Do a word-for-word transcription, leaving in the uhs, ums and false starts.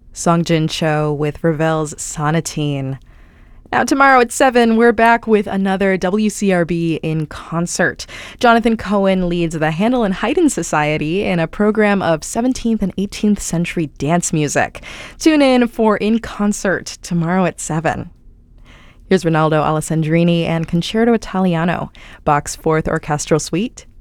Songjin Cho with Ravel's Sonatine. Now, tomorrow at seven, we're back with another W C R B in concert. Jonathan Cohen leads the Handel and Haydn Society in a program of seventeenth and eighteenth century dance music. Tune in for In Concert tomorrow at seven. Here's Rinaldo Alessandrini and Concerto Italiano, Bach's Fourth Orchestral Suite,